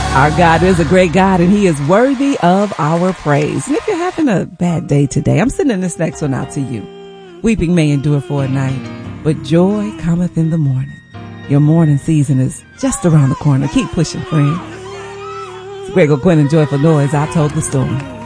Our God is a great God, and he is worthy of our praise. And if you're having a bad day today, I'm sending this next one out to you. Weeping may endure for a night, but joy cometh in the morning. Your morning season is just around the corner. Keep pushing, friend. It's Greg O'Quinn and Joyful Noise. I told the story.